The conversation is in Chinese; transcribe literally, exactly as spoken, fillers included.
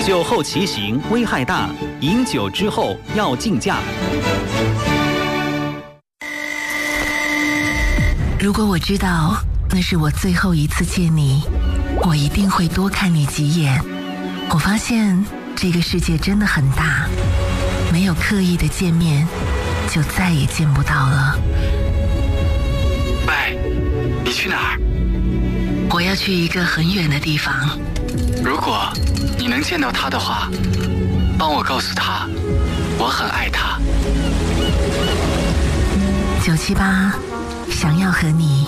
酒后骑行危害大，饮酒之后要禁驾。 如果我知道那是我最后一次见你，我一定会多看你几眼。我发现这个世界真的很大，没有刻意的见面，就再也见不到了。 喂，你去哪儿？ 我要去一个很远的地方。 如果你能见到他的话，帮我告诉他，我很爱他。 九七八，想要和你